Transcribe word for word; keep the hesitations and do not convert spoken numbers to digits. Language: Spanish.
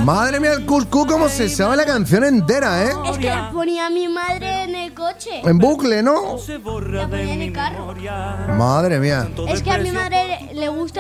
Madre mía, el cuscú, cómo se sabe la canción entera, ¿eh? Es que la ponía mi madre en el coche. En bucle, ¿no? La ponía en el carro. Madre mía. Es que a mi madre le gusta